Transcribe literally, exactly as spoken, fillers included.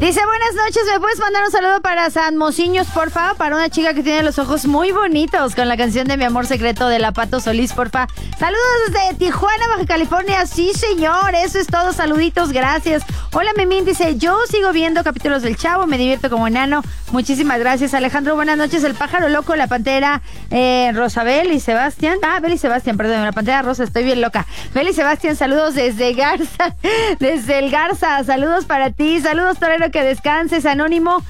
Dice, buenas noches, ¿me puedes mandar un saludo para San Mociños, porfa? Para una chica que tiene los ojos muy bonitos con la canción de Mi Amor Secreto de la Pato Solís, porfa. Saludos desde Tijuana, Baja California. Sí, señor, eso es todo. Saluditos, gracias. Hola, Memín, dice, yo sigo viendo capítulos del Chavo, me divierto como enano. Muchísimas gracias, Alejandro. Buenas noches, el pájaro loco, la pantera eh, Rosabel y Sebastián. Ah, Bel y Sebastián, perdón, la pantera rosa, estoy bien loca. Bel y Sebastián, saludos desde Garza, desde el Garza. Saludos para ti, saludos, torero, que descanses, Anónimo.